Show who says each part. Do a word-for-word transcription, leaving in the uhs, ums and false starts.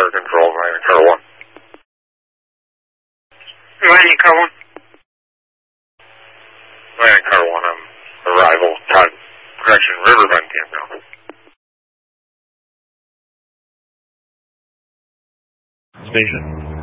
Speaker 1: Air Control, landing Car one.
Speaker 2: Landing Car one.
Speaker 1: Landing Car one on arrival, Todd, correction, Riverbend campground.
Speaker 3: Station.